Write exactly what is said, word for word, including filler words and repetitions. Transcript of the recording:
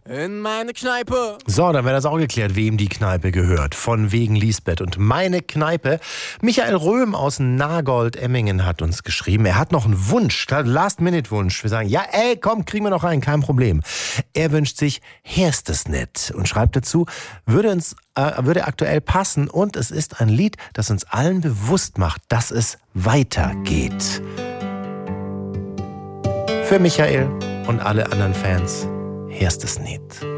in meine Kneipe. So, dann wäre das auch geklärt, wem die Kneipe gehört. Von wegen Lisbeth und meine Kneipe. Michael Röhm aus Nagold-Emmingen hat uns geschrieben. Er hat noch einen Wunsch, Last-Minute-Wunsch. Wir sagen, ja, ey, komm, kriegen wir noch rein, kein Problem. Er wünscht sich Herstesnet und schreibt dazu, würde uns, äh, würde aktuell passen und es ist ein Lied, das uns allen bewusst macht, dass es weitergeht. Für Michael und alle anderen Fans, Herstesnet.